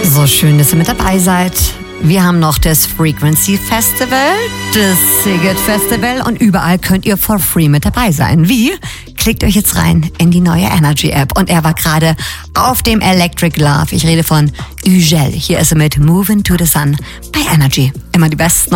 So schön, dass ihr mit dabei seid. Wir haben noch das Frequency Festival, das Sigurd Festival und überall könnt ihr for free mit dabei sein. Wie? Klickt euch jetzt rein in die neue Energy App und er war gerade auf dem Electric Love. Ich rede von Ugel. Hier ist er mit Moving to the Sun bei Energy. Immer die besten